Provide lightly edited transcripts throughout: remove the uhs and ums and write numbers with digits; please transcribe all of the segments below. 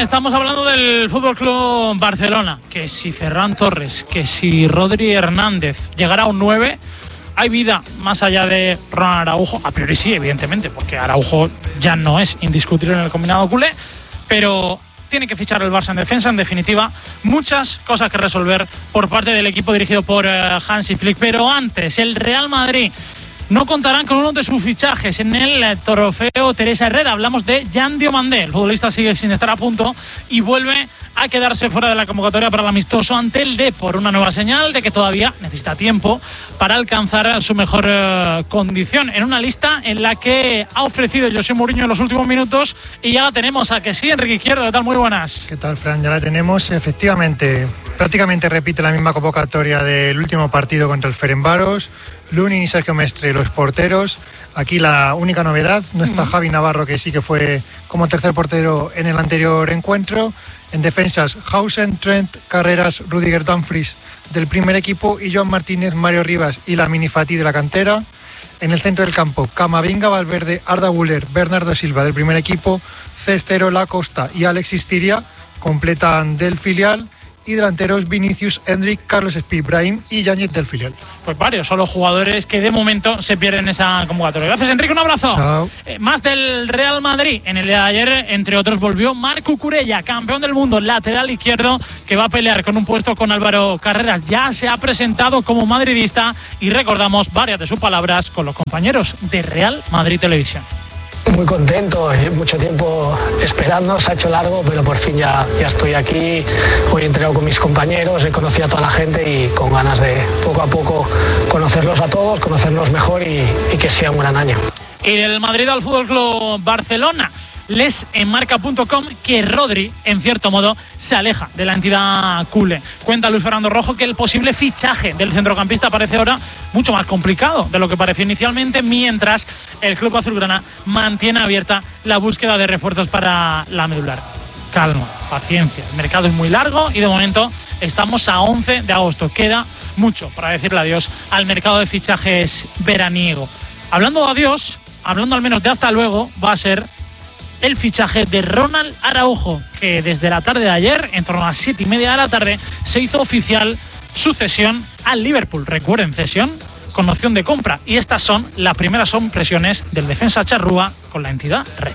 estamos hablando del Fútbol Club Barcelona, que si Ferran Torres, que si Rodri Hernández llegará a un 9, hay vida más allá de Ronald Araujo. A priori sí, evidentemente, porque Araujo ya no es indiscutible en el combinado culé, pero tiene que fichar el Barça en defensa. En definitiva, muchas cosas que resolver por parte del equipo dirigido por Hansi Flick. Pero antes, el Real Madrid no contarán con uno de sus fichajes en el trofeo Teresa Herrera. Hablamos de Jan Diomandé. El futbolista sigue sin estar a punto y vuelve a quedarse fuera de la convocatoria para el amistoso ante el Depor. Una nueva señal de que todavía necesita tiempo para alcanzar su mejor condición. En una lista en la que ha ofrecido José Mourinho en los últimos minutos. Y ya la tenemos, ¿a que sí, Enrique Izquierdo? ¿Qué tal? Muy buenas. ¿Qué tal, Fran? Ya la tenemos. Efectivamente, prácticamente repite la misma convocatoria del último partido contra el Ferencváros. Lunin y Sergio Mestre, los porteros. Aquí la única novedad, no está Javi Navarro, que sí que fue como tercer portero en el anterior encuentro. En defensas, Hausen, Trent, Carreras, Rudiger, Dumfries del primer equipo y Joan Martínez, Mario Rivas y Lamine Fati de la cantera. En el centro del campo, Camavinga, Valverde, Arda Güler, Bernardo Silva del primer equipo, Cestero, Lacosta y Alexis Tiria completan del filial. Y delanteros, Vinicius, Endrick, Carlos Espí, Brahim y Yáñez del filial. Pues varios son los jugadores que de momento se pierden esa convocatoria. Gracias, Enrique, un abrazo. Chao. Más del Real Madrid. En el día de ayer, entre otros, volvió Marc Cucurella, campeón del mundo, lateral izquierdo, que va a pelear con un puesto con Álvaro Carreras. Ya se ha presentado como madridista y recordamos varias de sus palabras con los compañeros de Real Madrid Televisión. Muy contento, mucho tiempo esperando, se ha hecho largo, pero por fin ya estoy aquí. Hoy he entrenado con mis compañeros, he conocido a toda la gente y con ganas de poco a poco conocerlos a todos, conocerlos mejor y que sea un gran año. Y del Madrid al Fútbol Club Barcelona. Les en marca.com que Rodri, en cierto modo, se aleja de la entidad culé. Cuenta Luis Fernando Rojo que el posible fichaje del centrocampista parece ahora mucho más complicado de lo que pareció inicialmente, mientras el club azulgrana mantiene abierta la búsqueda de refuerzos para la medular. Calma, paciencia, el mercado es muy largo y de momento estamos a 11 de agosto. Queda mucho para decirle adiós al mercado de fichajes veraniego. Hablando de adiós, hablando al menos de hasta luego, va a ser el fichaje de Ronald Araujo, que desde la tarde de ayer, en torno a las 7:30 de la tarde, se hizo oficial su cesión al Liverpool. Recuerden, cesión con opción de compra. Y estas son las primeras impresiones del defensa charrúa con la entidad Red.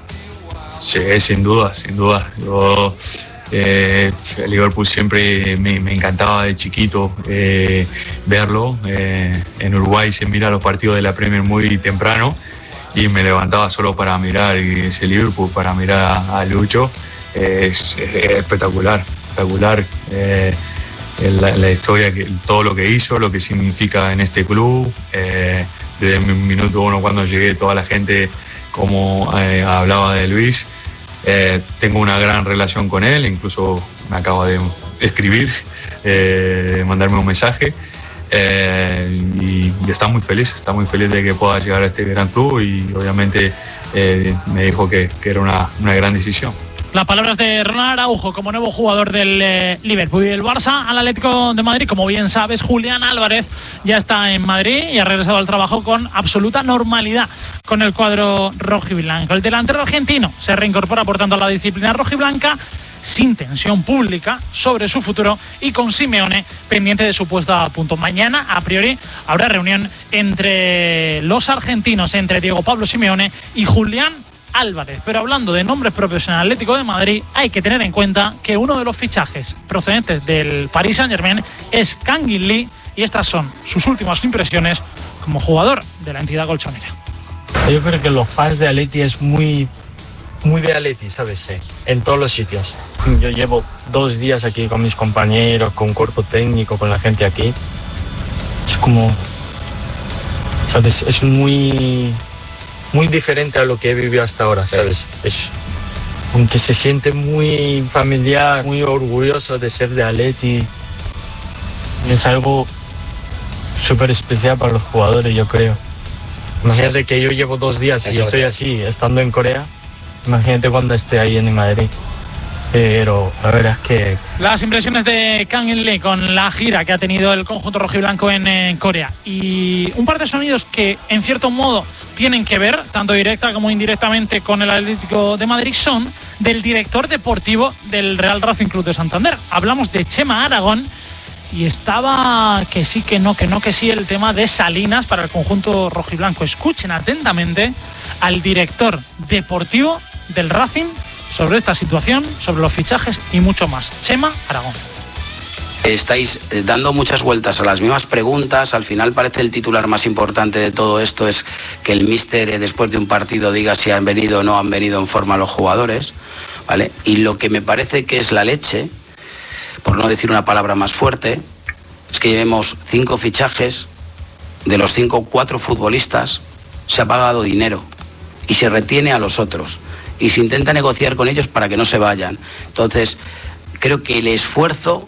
Sí, sin duda. Yo, el Liverpool siempre me encantaba de chiquito verlo. En Uruguay se mira los partidos de la Premier muy temprano y me levantaba solo para mirar ese Liverpool, para mirar a Lucho. Es espectacular. La historia, todo lo que hizo, lo que significa en este club. Desde el minuto uno cuando llegué, toda la gente como hablaba de Luis. Tengo una gran relación con él, incluso me acaba de escribir, mandarme un mensaje. Y está muy feliz de que pueda llegar a este gran club y obviamente me dijo que era una gran decisión. Las palabras de Ronald Araujo como nuevo jugador del Liverpool. Y el Barça al Atlético de Madrid, como bien sabes, Julián Álvarez ya está en Madrid y ha regresado al trabajo con absoluta normalidad con el cuadro rojiblanco. El delantero argentino se reincorpora por tanto a la disciplina rojiblanca, sin tensión pública sobre su futuro y con Simeone pendiente de su puesta a punto. Mañana, a priori, habrá reunión entre los argentinos, entre Diego Pablo Simeone y Julián Álvarez. Pero hablando de nombres propios en el Atlético de Madrid, hay que tener en cuenta que uno de los fichajes procedentes del Paris Saint-Germain es Kangin Lee, y estas son sus últimas impresiones como jugador de la entidad colchonera. Yo creo que los fans de Atleti es muy de Atleti, ¿sabes? Sí, en todos los sitios. Yo llevo 2 días aquí con mis compañeros, con un cuerpo técnico, con la gente aquí. Es como, ¿sabes? Es muy diferente a lo que he vivido hasta ahora, ¿sabes? Aunque se siente muy familiar, muy orgulloso de ser de Atleti. Es algo súper especial para los jugadores, yo creo. Imagínate que yo llevo 2 días y estoy así, estando en Corea. Imagínate cuando esté ahí en Madrid. pero la verdad es que... Las impresiones de Kang In-lee con la gira que ha tenido el conjunto rojiblanco en Corea. Y un par de sonidos que, en cierto modo, tienen que ver, tanto directa como indirectamente, con el Atlético de Madrid, son del director deportivo del Real Racing Club de Santander. Hablamos de Chema Aragón y estaba que sí, que no, que sí, el tema de Salinas para el conjunto rojiblanco. Escuchen atentamente al director deportivo del Racing sobre esta situación, sobre los fichajes y mucho más. Chema Aragón. Estáis dando muchas vueltas a las mismas preguntas. Al final parece el titular más importante de todo esto es que el míster después de un partido diga si han venido o no han venido en forma los jugadores, ¿vale? Y lo que me parece que es la leche, por no decir una palabra más fuerte, es que llevemos 5 fichajes, de los 5, 4 futbolistas, se ha pagado dinero y se retiene a los otros y se intenta negociar con ellos para que no se vayan. Entonces, creo que el esfuerzo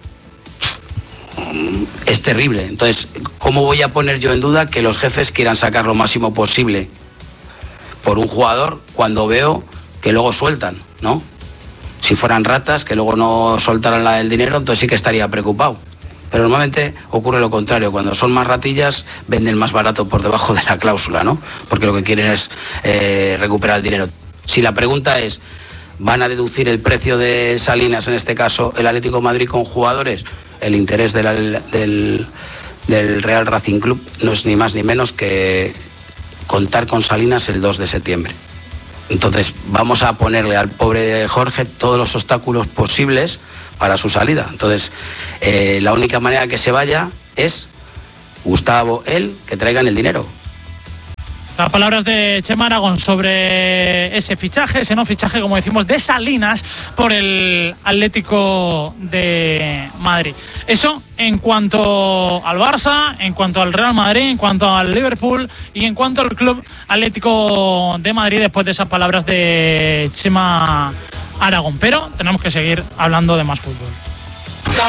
es terrible. Entonces, ¿cómo voy a poner yo en duda que los jefes quieran sacar lo máximo posible por un jugador cuando veo que luego sueltan, ¿no? Si fueran ratas, que luego no soltaran el dinero, entonces sí que estaría preocupado. Pero normalmente ocurre lo contrario. Cuando son más ratillas, venden más barato por debajo de la cláusula, ¿no? Porque lo que quieren es recuperar el dinero. Si la pregunta es, ¿van a deducir el precio de Salinas, en este caso el Atlético de Madrid, con jugadores? El interés del Real Racing Club no es ni más ni menos que contar con Salinas el 2 de septiembre. Entonces vamos a ponerle al pobre Jorge todos los obstáculos posibles para su salida. Entonces la única manera que se vaya es Gustavo, él, que traigan el dinero. Las palabras de Chema Aragón sobre ese fichaje, ese no fichaje, como decimos, de Salinas por el Atlético de Madrid. Eso en cuanto al Barça, en cuanto al Real Madrid, en cuanto al Liverpool y en cuanto al Club Atlético de Madrid después de esas palabras de Chema Aragón. Pero tenemos que seguir hablando de más fútbol.